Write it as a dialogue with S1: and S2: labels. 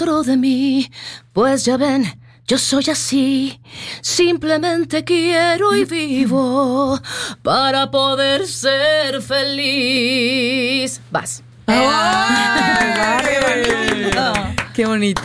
S1: dentro de mí, pues ya ven, yo soy así, simplemente quiero y vivo para poder ser feliz. Vas.
S2: ¡Ay, qué bonito!